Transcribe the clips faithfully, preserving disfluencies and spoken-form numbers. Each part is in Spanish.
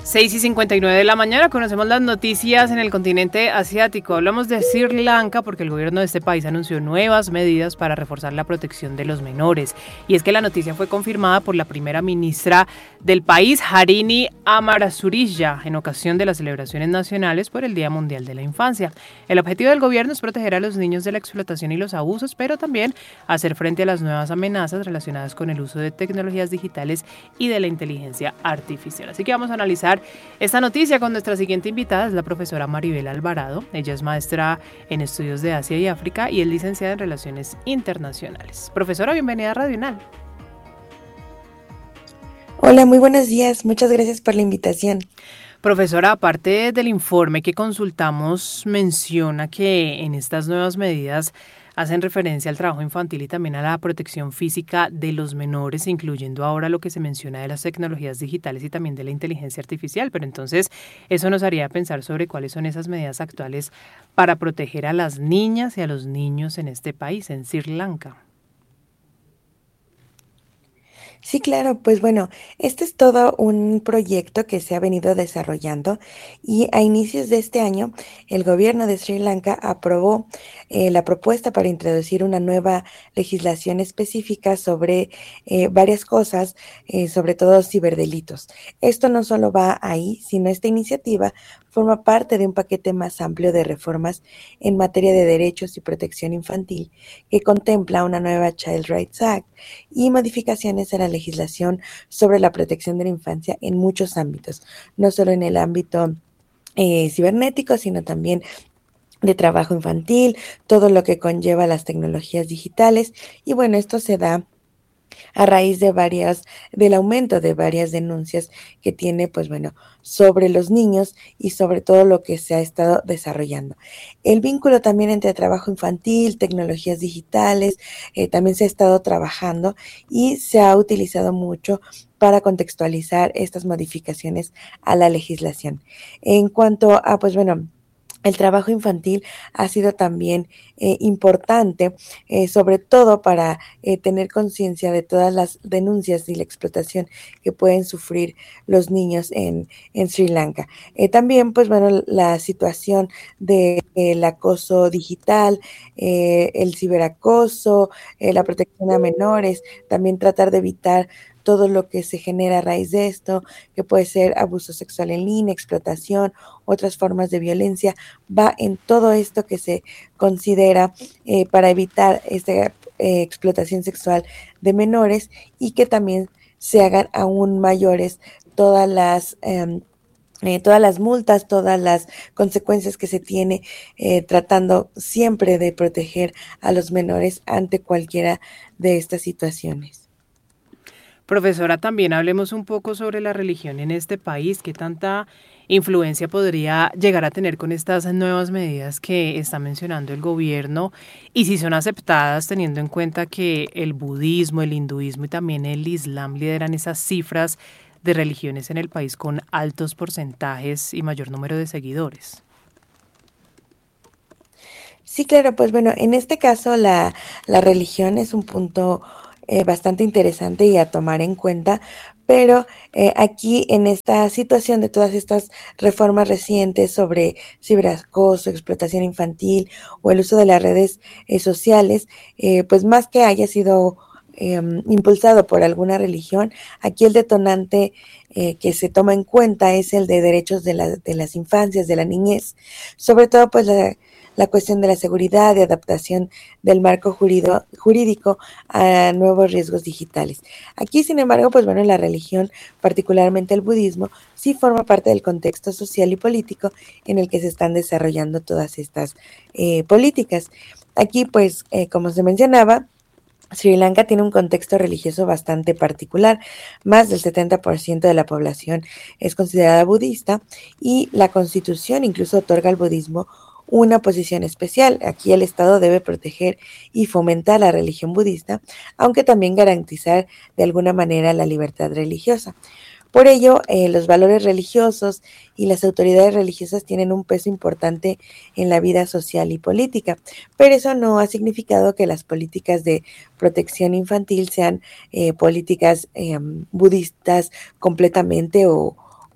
seis y cincuenta y nueve de la mañana conocemos las noticias en el continente asiático. Hablamos de Sri Lanka porque el gobierno de este país anunció nuevas medidas para reforzar la protección de los menores. Y es que la noticia fue confirmada por la primera ministra del país, Harini Amarasuriya, en ocasión de las celebraciones nacionales por el Día Mundial de la Infancia. El objetivo del gobierno es proteger a los niños de la explotación y los abusos, pero también hacer frente a las nuevas amenazas relacionadas con el uso de tecnologías digitales y de la inteligencia artificial. Así que vamos a analizar esta noticia con nuestra siguiente invitada, es la profesora Maribel Alvarado. Ella es maestra en estudios de Asia y África y es licenciada en Relaciones Internacionales. Profesora, bienvenida a Radio UNAL. Hola, muy buenos días. Muchas gracias por la invitación. Profesora, aparte del informe que consultamos, menciona que en estas nuevas medidas hacen referencia al trabajo infantil y también a la protección física de los menores, incluyendo ahora lo que se menciona de las tecnologías digitales y también de la inteligencia artificial. Pero entonces eso nos haría pensar sobre cuáles son esas medidas actuales para proteger a las niñas y a los niños en este país, en Sri Lanka. Sí, claro, pues bueno, este es todo un proyecto que se ha venido desarrollando y a inicios de este año el gobierno de Sri Lanka aprobó eh, la propuesta para introducir una nueva legislación específica sobre eh, varias cosas, eh, sobre todo ciberdelitos. Esto no solo va ahí, sino esta iniciativa forma parte de un paquete más amplio de reformas en materia de derechos y protección infantil que contempla una nueva Child Rights Act y modificaciones a la legislación sobre la protección de la infancia en muchos ámbitos, no solo en el ámbito eh, cibernético, sino también de trabajo infantil, todo lo que conlleva las tecnologías digitales. Y bueno, esto se da a raíz de varias, del aumento de varias denuncias que tiene, pues bueno, sobre los niños y sobre todo lo que se ha estado desarrollando. El vínculo también entre trabajo infantil, tecnologías digitales, eh, también se ha estado trabajando y se ha utilizado mucho para contextualizar estas modificaciones a la legislación. En cuanto a, pues bueno, el trabajo infantil ha sido también eh, importante, eh, sobre todo para eh, tener conciencia de todas las denuncias y la explotación que pueden sufrir los niños en, en Sri Lanka. Eh, también, pues bueno, la situación del de, acoso digital, eh, el ciberacoso, eh, la protección a menores, también tratar de evitar todo lo que se genera a raíz de esto, que puede ser abuso sexual en línea, explotación, otras formas de violencia, va en todo esto que se considera eh, para evitar esta eh, explotación sexual de menores y que también se hagan aún mayores todas las eh, eh, todas las multas, todas las consecuencias que se tiene eh, tratando siempre de proteger a los menores ante cualquiera de estas situaciones. Profesora, también hablemos un poco sobre la religión en este país. ¿Qué tanta influencia podría llegar a tener con estas nuevas medidas que está mencionando el gobierno? Y si son aceptadas, teniendo en cuenta que el budismo, el hinduismo y también el islam lideran esas cifras de religiones en el país con altos porcentajes y mayor número de seguidores. Sí, claro, pues bueno, en este caso la, la religión es un punto Eh, bastante interesante y a tomar en cuenta, pero eh, aquí en esta situación de todas estas reformas recientes sobre ciberacoso, explotación infantil o el uso de las redes eh, sociales, eh, pues más que haya sido eh, impulsado por alguna religión, aquí el detonante eh, que se toma en cuenta es el de derechos de, la, de las infancias, de la niñez, sobre todo pues la la cuestión de la seguridad, de adaptación del marco jurídico, jurídico a nuevos riesgos digitales. Aquí, sin embargo, pues bueno, la religión, particularmente el budismo, sí forma parte del contexto social y político en el que se están desarrollando todas estas eh, políticas. Aquí, pues, eh, como se mencionaba, Sri Lanka tiene un contexto religioso bastante particular. Más del setenta por ciento de la población es considerada budista y la constitución incluso otorga al budismo una posición especial. Aquí el Estado debe proteger y fomentar la religión budista, aunque también garantizar de alguna manera la libertad religiosa. Por ello, eh, los valores religiosos y las autoridades religiosas tienen un peso importante en la vida social y política, pero eso no ha significado que las políticas de protección infantil sean eh, políticas eh, budistas completamente o,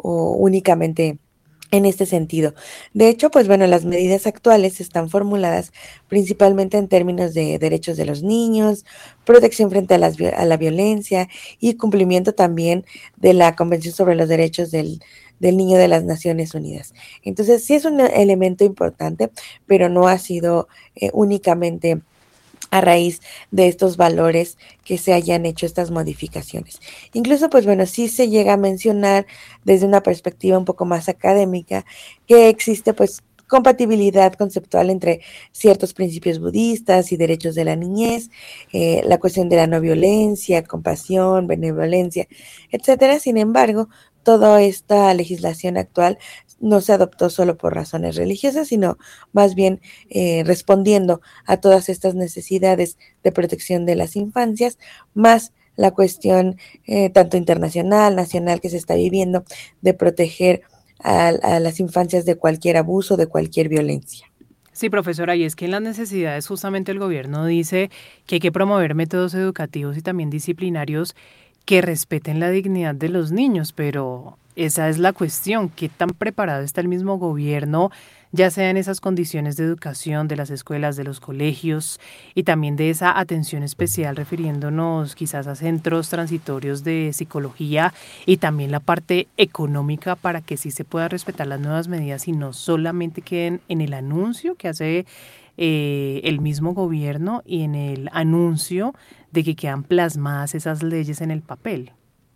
o únicamente en este sentido. De hecho, pues bueno, las medidas actuales están formuladas principalmente en términos de derechos de los niños, protección frente a, las, a la violencia y cumplimiento también de la Convención sobre los Derechos del, del Niño de las Naciones Unidas. Entonces, sí es un elemento importante, pero no ha sido eh, únicamente a raíz de estos valores que se hayan hecho estas modificaciones. Incluso, pues bueno, sí se llega a mencionar desde una perspectiva un poco más académica que existe pues compatibilidad conceptual entre ciertos principios budistas y derechos de la niñez, eh, la cuestión de la no violencia, compasión, benevolencia, etcétera. Sin embargo, toda esta legislación actual no se adoptó solo por razones religiosas, sino más bien eh, respondiendo a todas estas necesidades de protección de las infancias, más la cuestión eh, tanto internacional, nacional que se está viviendo de proteger a, a las infancias de cualquier abuso, de cualquier violencia. Sí, profesora, y es que en las necesidades justamente el gobierno dice que hay que promover métodos educativos y también disciplinarios que respeten la dignidad de los niños, pero esa es la cuestión, ¿qué tan preparado está el mismo gobierno, ya sea en esas condiciones de educación de las escuelas, de los colegios y también de esa atención especial refiriéndonos quizás a centros transitorios de psicología y también la parte económica para que sí se pueda respetar las nuevas medidas y no solamente queden en el anuncio que hace eh, el mismo gobierno y en el anuncio de que quedan plasmadas esas leyes en el papel?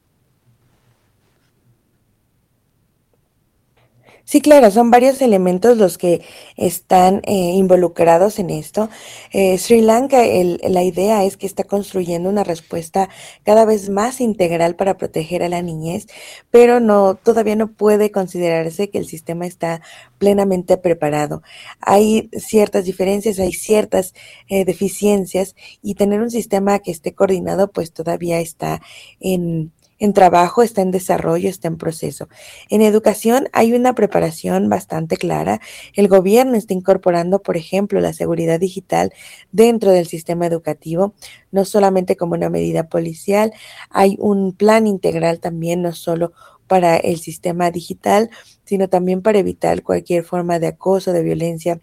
Sí, claro, son varios elementos los que están eh, involucrados en esto. Eh, Sri Lanka, el, la idea es que está construyendo una respuesta cada vez más integral para proteger a la niñez, pero no, todavía no puede considerarse que el sistema está plenamente preparado. Hay ciertas diferencias, hay ciertas eh, deficiencias y tener un sistema que esté coordinado pues todavía está en en trabajo, está en desarrollo, está en proceso. En educación hay una preparación bastante clara. El gobierno está incorporando, por ejemplo, la seguridad digital dentro del sistema educativo, no solamente como una medida policial, hay un plan integral también, no solo para el sistema digital, sino también para evitar cualquier forma de acoso, de violencia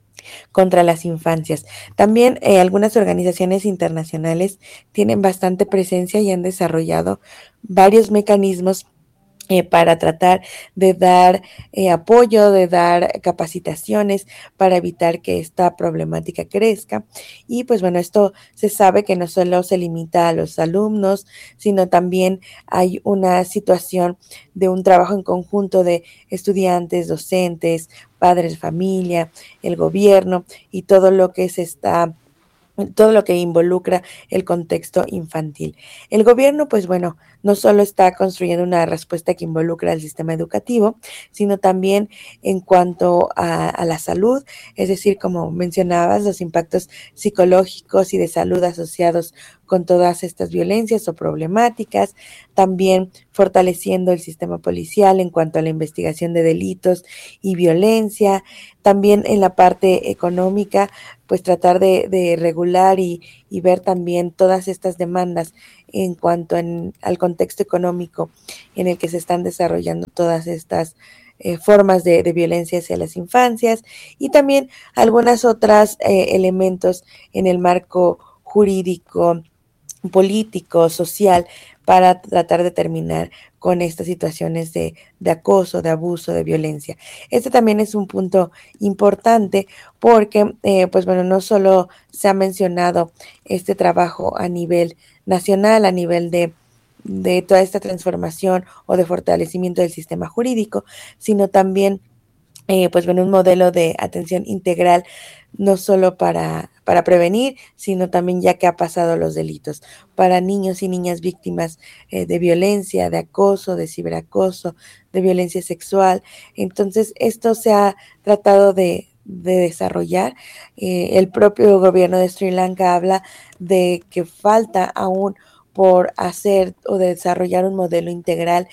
contra las infancias. También eh, algunas organizaciones internacionales tienen bastante presencia y han desarrollado varios mecanismos eh, para tratar de dar eh, apoyo, de dar capacitaciones para evitar que esta problemática crezca. Y pues bueno, esto se sabe que no solo se limita a los alumnos, sino también hay una situación de un trabajo en conjunto de estudiantes, docentes, padres, familia, el gobierno y todo lo que se está todo lo que involucra el contexto infantil. El gobierno, pues bueno, no solo está construyendo una respuesta que involucra al sistema educativo, sino también en cuanto a, a la salud, es decir, como mencionabas, los impactos psicológicos y de salud asociados con todas estas violencias o problemáticas, también fortaleciendo el sistema policial en cuanto a la investigación de delitos y violencia, también en la parte económica, pues tratar de, de regular y, y ver también todas estas demandas en cuanto en, al contexto económico en el que se están desarrollando todas estas eh, formas de, de violencia hacia las infancias y también algunas otras eh, elementos en el marco jurídico, político, social, para tratar de terminar con estas situaciones de, de acoso, de abuso, de violencia. Este también es un punto importante porque, eh, pues bueno, no solo se ha mencionado este trabajo a nivel nacional, a nivel de de toda esta transformación o de fortalecimiento del sistema jurídico, sino también eh, pues bueno, un modelo de atención integral, no solo para, para prevenir, sino también ya que ha pasado los delitos, para niños y niñas víctimas eh, de violencia, de acoso, de ciberacoso, de violencia sexual. Entonces, esto se ha tratado de, de desarrollar. Eh, el propio gobierno de Sri Lanka habla de que falta aún por hacer o de desarrollar un modelo integral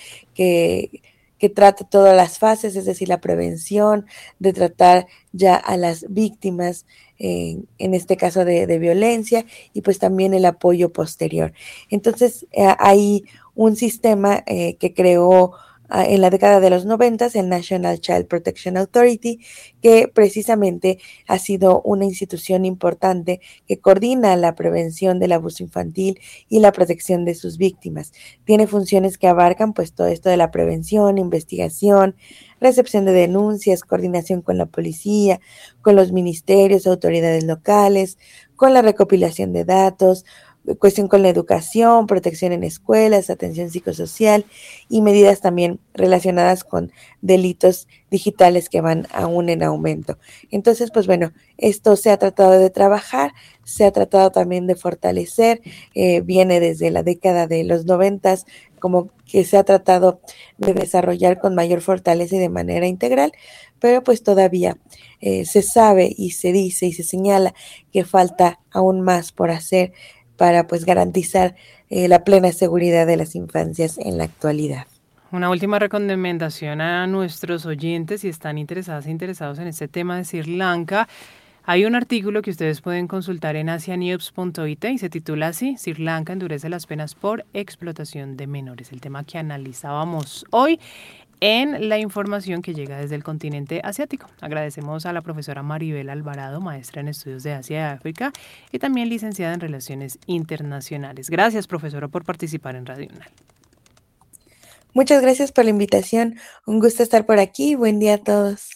que que trata todas las fases, es decir, la prevención, de tratar ya a las víctimas, eh, en este caso de, de violencia, y pues también el apoyo posterior. Entonces, eh, hay un sistema eh, que creó uh, en la década de los noventas el National Child Protection Authority, que precisamente ha sido una institución importante que coordina la prevención del abuso infantil y la protección de sus víctimas. Tiene funciones que abarcan pues todo esto de la prevención, investigación, recepción de denuncias, coordinación con la policía, con los ministerios, autoridades locales, con la recopilación de datos, cuestión con la educación, protección en escuelas, atención psicosocial y medidas también relacionadas con delitos digitales que van aún en aumento. Entonces, pues bueno, esto se ha tratado de trabajar, se ha tratado también de fortalecer, eh, viene desde la década de los noventas, como que se ha tratado de desarrollar con mayor fortaleza y de manera integral, pero pues todavía eh, se sabe y se dice y se señala que falta aún más por hacer para pues garantizar eh, la plena seguridad de las infancias en la actualidad. Una última recomendación a nuestros oyentes, si están interesadas e interesados en este tema de Sri Lanka. Hay un artículo que ustedes pueden consultar en asianews punto it y se titula así: Sri Lanka endurece las penas por explotación de menores. El tema que analizábamos hoy en la información que llega desde el continente asiático. Agradecemos a la profesora Maribel Alvarado, maestra en estudios de Asia y África y también licenciada en Relaciones Internacionales. Gracias, profesora, por participar en Radio UNAL. Muchas gracias por la invitación. Un gusto estar por aquí. Buen día a todos.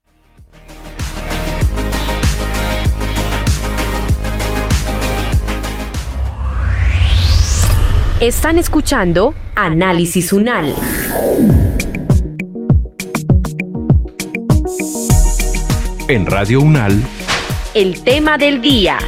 Están escuchando Análisis UNAL. En Radio UNAL, el tema del día.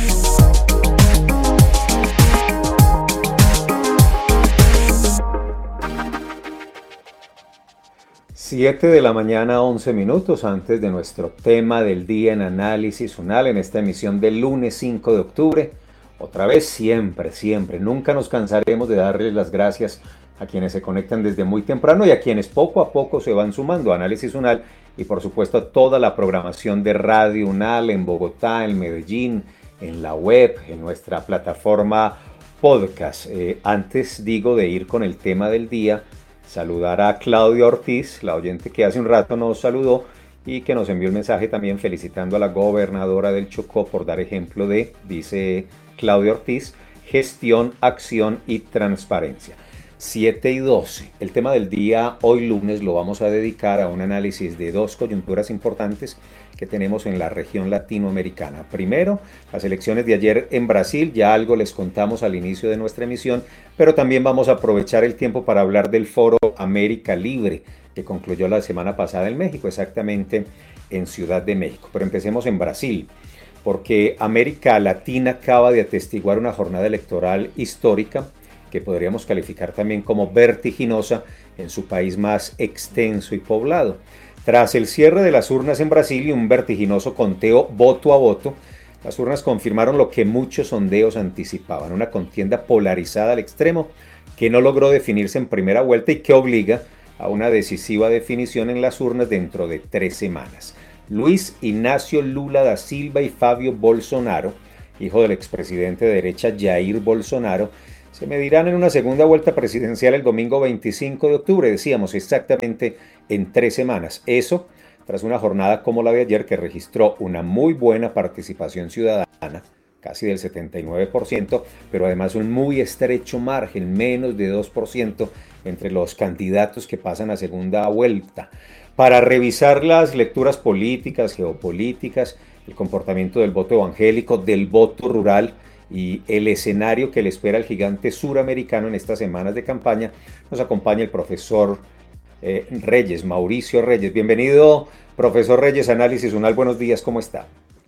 Siete de la mañana, once minutos antes de nuestro tema del día en Análisis UNAL, en esta emisión del lunes cinco de octubre. Otra vez, siempre, siempre, nunca nos cansaremos de darles las gracias a quienes se conectan desde muy temprano y a quienes poco a poco se van sumando a Análisis UNAL y por supuesto a toda la programación de Radio UNAL en Bogotá, en Medellín, en la web, en nuestra plataforma podcast. Eh, antes digo de ir con el tema del día, saludar a Claudia Ortiz, la oyente que hace un rato nos saludó y que nos envió un mensaje también felicitando a la gobernadora del Chocó por dar ejemplo de, dice Claudia Ortiz, gestión, acción y transparencia. siete y doce. El tema del día hoy lunes lo vamos a dedicar a un análisis de dos coyunturas importantes que tenemos en la región latinoamericana. Primero, las elecciones de ayer en Brasil, ya algo les contamos al inicio de nuestra emisión, pero también vamos a aprovechar el tiempo para hablar del Foro América Libre, que concluyó la semana pasada en México, exactamente en Ciudad de México. Pero empecemos en Brasil, porque América Latina acaba de atestiguar una jornada electoral histórica que podríamos calificar también como vertiginosa en su país más extenso y poblado. Tras el cierre de las urnas en Brasil y un vertiginoso conteo voto a voto, las urnas confirmaron lo que muchos sondeos anticipaban, una contienda polarizada al extremo que no logró definirse en primera vuelta y que obliga a una decisiva definición en las urnas dentro de tres semanas. Luis Ignacio Lula da Silva y Fabio Bolsonaro, hijo del expresidente de derecha Jair Bolsonaro, se medirán en una segunda vuelta presidencial el domingo veinticinco de octubre, decíamos exactamente en tres semanas. Eso tras una jornada como la de ayer que registró una muy buena participación ciudadana, casi del setenta y nueve por ciento, pero además un muy estrecho margen, menos de dos por ciento, entre los candidatos que pasan a segunda vuelta. Para revisar las lecturas políticas, geopolíticas, el comportamiento del voto evangélico, del voto rural y el escenario que le espera al gigante suramericano en estas semanas de campaña, nos acompaña el profesor eh, Reyes, Mauricio Reyes. Bienvenido, profesor Reyes, Análisis UNAL. Buenos días, ¿cómo está?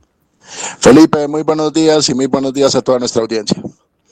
Felipe, muy buenos días y muy buenos días a toda nuestra audiencia.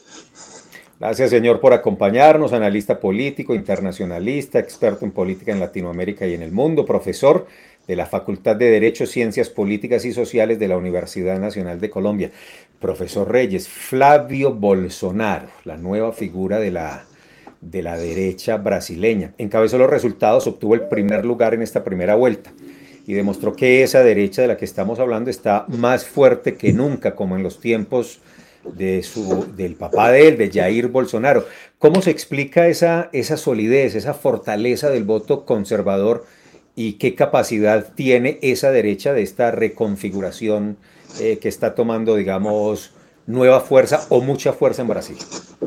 Gracias, señor, por acompañarnos, analista político, internacionalista, experto en política en Latinoamérica y en el mundo, profesor de la Facultad de Derecho, Ciencias Políticas y Sociales de la Universidad Nacional de Colombia. Profesor Reyes, Flavio Bolsonaro, la nueva figura de la, de la derecha brasileña, encabezó los resultados, obtuvo el primer lugar en esta primera vuelta y demostró que esa derecha de la que estamos hablando está más fuerte que nunca, como en los tiempos de su, del papá de él, de Jair Bolsonaro. ¿Cómo se explica esa, esa solidez, esa fortaleza del voto conservador y qué capacidad tiene esa derecha de esta reconfiguración eh, que está tomando, digamos, nueva fuerza o mucha fuerza en Brasil?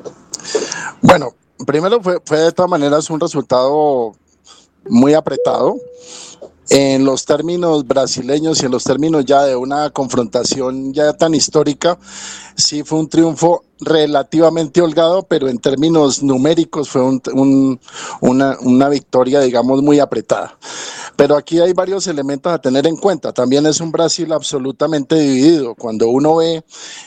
Bueno, primero fue, fue de todas maneras un resultado muy apretado. En los términos brasileños y en los términos ya de una confrontación ya tan histórica, sí fue un triunfo relativamente holgado, pero en términos numéricos fue un, un, una, una victoria, digamos, muy apretada. Pero aquí hay varios elementos a tener en cuenta. También es un Brasil absolutamente dividido. Cuando uno ve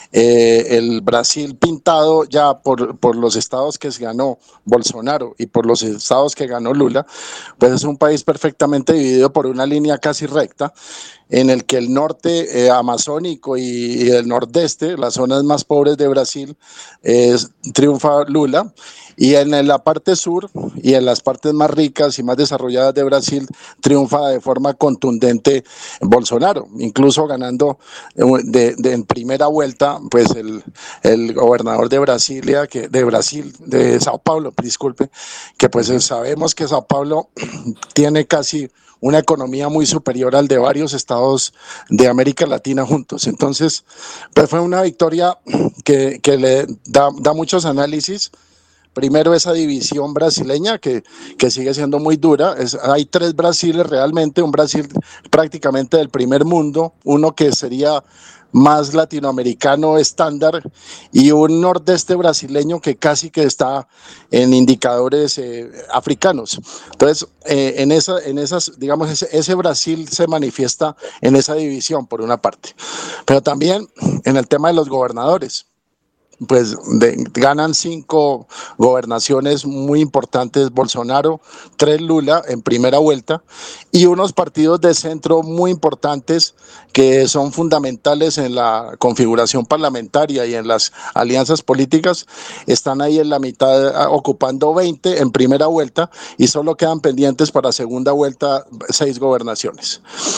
eh, el Brasil pintado ya por, por los estados que se ganó Bolsonaro y por los estados que ganó Lula, pues es un país perfectamente dividido por una línea casi recta, en el que el norte eh, amazónico y, y el nordeste, las zonas más pobres de Brasil, eh, triunfa Lula, y en la parte sur y en las partes más ricas y más desarrolladas de Brasil triunfa de forma contundente Bolsonaro, incluso ganando de, de en primera vuelta pues el, el gobernador de Brasilia, que, de Brasil, de Sao Paulo, disculpe, que pues sabemos que Sao Paulo tiene casi una economía muy superior al de varios estados de América Latina juntos. Entonces, pues fue una victoria que, que le da, da muchos análisis. Primero, esa división brasileña que, que sigue siendo muy dura. Es, hay tres Brasiles realmente, un Brasil prácticamente del primer mundo, uno que sería más latinoamericano estándar y un nordeste brasileño que casi que está en indicadores eh, africanos. Entonces, eh, en, esa, en esas, digamos, ese, ese Brasil se manifiesta en esa división por una parte, pero también en el tema de los gobernadores. Pues de, ganan cinco gobernaciones muy importantes Bolsonaro, tres Lula en primera vuelta y unos partidos de centro muy importantes que son fundamentales en la configuración parlamentaria y en las alianzas políticas. Están ahí en la mitad ocupando veinte en primera vuelta y solo quedan pendientes para segunda vuelta seis gobernaciones.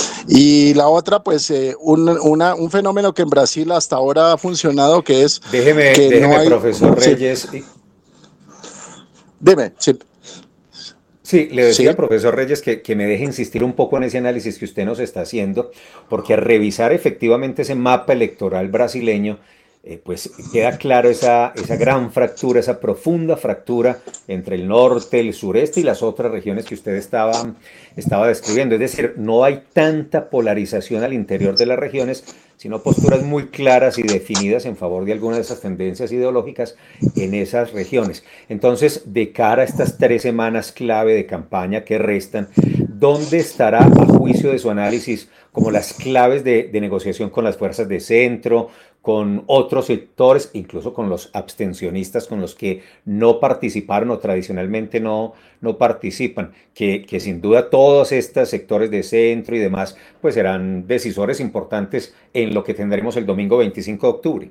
Y la otra pues eh, un, una, un fenómeno que en Brasil hasta ahora ha funcionado, que es Déjeme, que déjeme no hay, profesor Reyes. Sí. Dime, sí. Sí, le decía, Sí. profesor Reyes, que, que me deje insistir un poco en ese análisis que usted nos está haciendo, porque al revisar efectivamente ese mapa electoral brasileño, eh, pues queda claro esa, esa gran fractura, esa profunda fractura entre el norte, el sureste y las otras regiones que usted estaba, estaba describiendo. Es decir, no hay tanta polarización al interior de las regiones, sino posturas muy claras y definidas en favor de algunas de esas tendencias ideológicas en esas regiones. Entonces, de cara a estas tres semanas clave de campaña que restan, ¿dónde estará, a juicio de su análisis, como las claves de, de negociación con las fuerzas de centro, con otros sectores, incluso con los abstencionistas, con los que no participaron o tradicionalmente no, no participan, que, que sin duda todos estos sectores de centro y demás, pues serán decisores importantes en lo que tendremos el domingo veinticinco de octubre?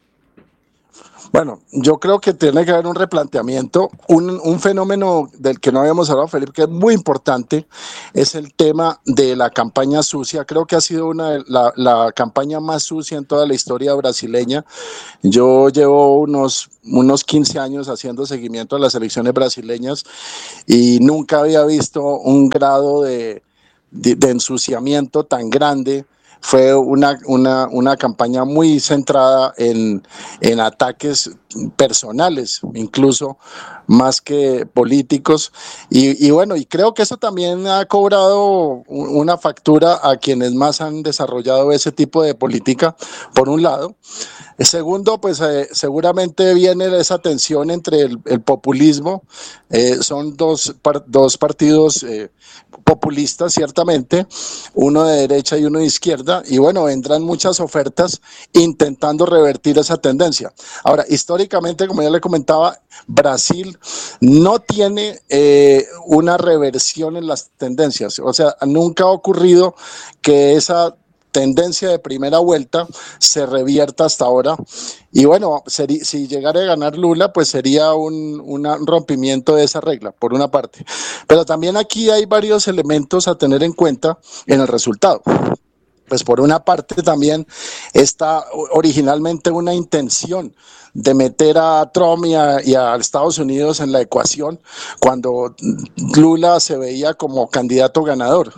Bueno, yo creo que tiene que haber un replanteamiento, un, un fenómeno del que no habíamos hablado, Felipe, que es muy importante, es el tema de la campaña sucia. Creo que ha sido una de la, la campaña más sucia en toda la historia brasileña. Yo llevo unos, unos quince años haciendo seguimiento a las elecciones brasileñas y nunca había visto un grado de, de, de ensuciamiento tan grande. Fue una, una, una campaña muy centrada en, en ataques personales, incluso más que políticos. Y, y bueno, y creo que eso también ha cobrado una factura a quienes más han desarrollado ese tipo de política, por un lado. Segundo, pues eh, seguramente viene esa tensión entre el, el populismo. Eh, son dos, par, dos partidos eh, populistas, ciertamente, uno de derecha y uno de izquierda, y bueno, vendrán muchas ofertas intentando revertir esa tendencia. Ahora, históricamente, como ya le comentaba, Brasil no tiene eh, una reversión en las tendencias, o sea, nunca ha ocurrido que esa tendencia de primera vuelta se revierta hasta ahora. Y bueno, seri- si llegara a ganar Lula, pues sería un, una- un rompimiento de esa regla, por una parte. Pero también aquí hay varios elementos a tener en cuenta en el resultado. pues por una parte también está originalmente una intención de meter a Trump y a, y a Estados Unidos en la ecuación cuando Lula se veía como candidato ganador.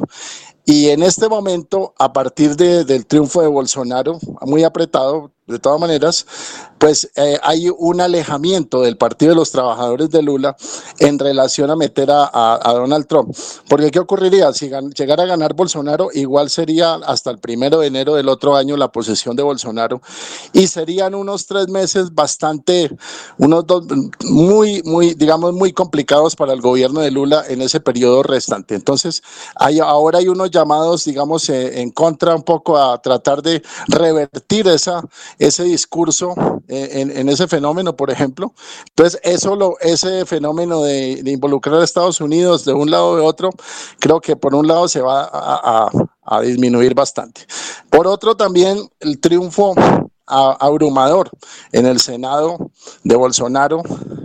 Y en este momento, a partir de, del triunfo de Bolsonaro, muy apretado, de todas maneras, pues eh, hay un alejamiento del Partido de los Trabajadores de Lula en relación a meter a, a, a Donald Trump. Porque ¿qué ocurriría? Si gan- llegara a ganar Bolsonaro, igual sería hasta el primero de enero del otro año la posesión de Bolsonaro, y serían unos tres meses bastante, unos dos, muy, muy, digamos, muy complicados para el gobierno de Lula en ese periodo restante. Entonces, hay, ahora hay unos llamados, digamos, eh, en contra un poco a tratar de revertir esa ese discurso eh, en, en ese fenómeno, por ejemplo. Entonces, eso lo, ese fenómeno de, de involucrar a Estados Unidos de un lado o de otro, creo que por un lado se va a, a, a disminuir bastante. Por otro, también el triunfo a, abrumador en el Senado de Bolsonaro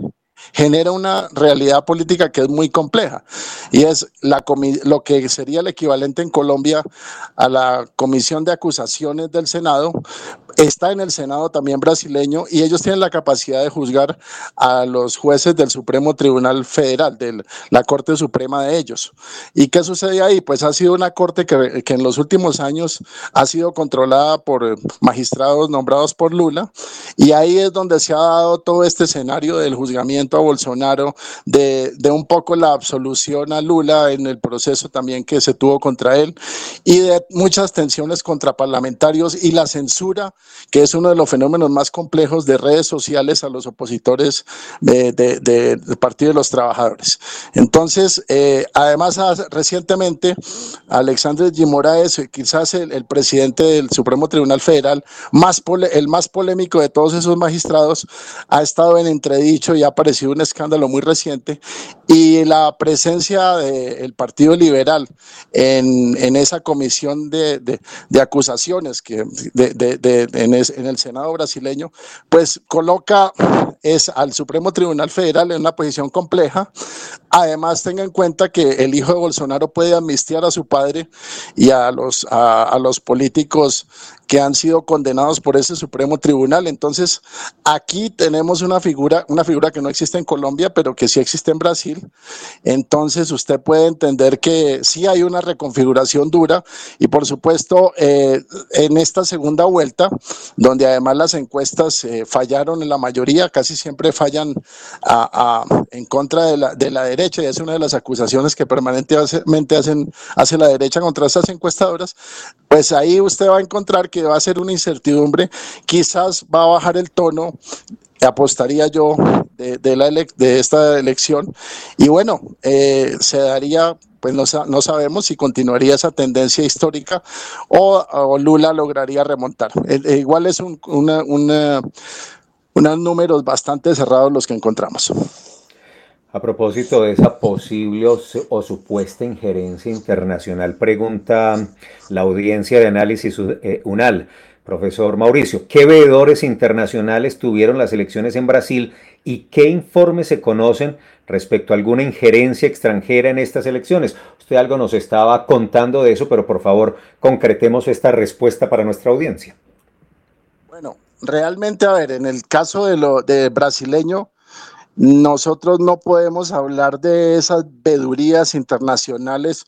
genera una realidad política que es muy compleja, y es la lo que sería el equivalente en Colombia a la Comisión de Acusaciones del Senado. Está en el Senado también brasileño, y ellos tienen la capacidad de juzgar a los jueces del Supremo Tribunal Federal, de la Corte Suprema de ellos. ¿Y qué sucede ahí? Pues ha sido una corte que, que en los últimos años ha sido controlada por magistrados nombrados por Lula, y ahí es donde se ha dado todo este escenario del juzgamiento a Bolsonaro, de, de un poco la absolución a Lula en el proceso también que se tuvo contra él, y de muchas tensiones contra parlamentarios y la censura, que es uno de los fenómenos más complejos de redes sociales a los opositores de, de, de, del Partido de los Trabajadores. Entonces, eh, además, recientemente, Alexandre de Moraes, quizás el, el presidente del Supremo Tribunal Federal, más pole, el más polémico de todos esos magistrados, ha estado en entredicho y ha aparecido un escándalo muy reciente, y la presencia del Partido Liberal en, en esa comisión de, de, de acusaciones que de, de, de, en, es, en el Senado brasileño, pues coloca es al Supremo Tribunal Federal en una posición compleja. Además, tenga en cuenta que el hijo de Bolsonaro puede amnistiar a su padre y a los, a, a los políticos que han sido condenados por ese Supremo Tribunal. Entonces, aquí tenemos una figura, una figura que no existe en Colombia, pero que sí existe en Brasil. Entonces, usted puede entender que sí hay una reconfiguración dura, y por supuesto, eh, en esta segunda vuelta, donde además las encuestas eh, fallaron en la mayoría, casi siempre fallan a, a, en contra de la, de la derecha, y es una de las acusaciones que permanentemente hacen, hace la derecha contra estas encuestadoras. Pues ahí usted va a encontrar que va a ser una incertidumbre, quizás va a bajar el tono, apostaría yo, de, de, la ele de esta elección, y bueno, eh, se daría, pues no, no sabemos si continuaría esa tendencia histórica o, o Lula lograría remontar. Eh, igual es un, una, una, unos números bastante cerrados los que encontramos. A propósito de esa posible o, o supuesta injerencia internacional, pregunta la audiencia de Análisis eh, UNAL, profesor Mauricio, ¿qué veedores internacionales tuvieron las elecciones en Brasil y qué informes se conocen respecto a alguna injerencia extranjera en estas elecciones? Usted algo nos estaba contando de eso, pero por favor concretemos esta respuesta para nuestra audiencia. Bueno, realmente, a ver, en el caso de lo de brasileño, nosotros no podemos hablar de esas vedurías internacionales